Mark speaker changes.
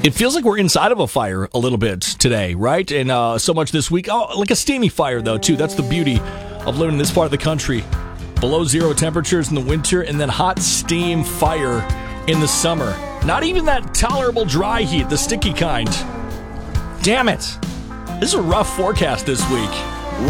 Speaker 1: It feels like we're inside of a fire a little bit today, right? And so much this week. Oh, like a steamy fire, though, too. That's the beauty of living in this part of the country. Below zero temperatures in the winter, and then hot steam fire in the summer. Not even that tolerable dry heat, the sticky kind. Damn it. This is a rough forecast this week.